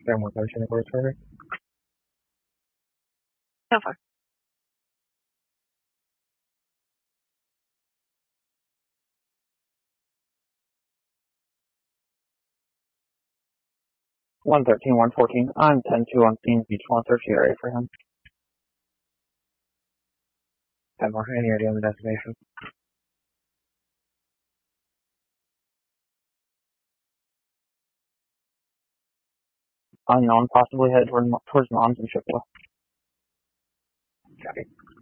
Then what motion to close service? So far. One 114. I'm 10-2 on scene. Beach 130 area for him. 10 more. Any idea on the destination? Unknown, possibly headed towards Moms and Chippewa. Copy.